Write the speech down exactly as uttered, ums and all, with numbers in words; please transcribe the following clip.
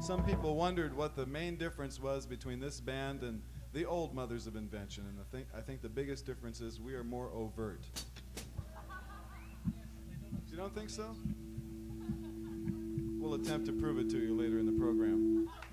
Some people wondered what the main difference was between this band and the old Mothers of Invention, and I think, I think the biggest difference is we are more overt. You don't think so? We'll attempt to prove it to you later in the program.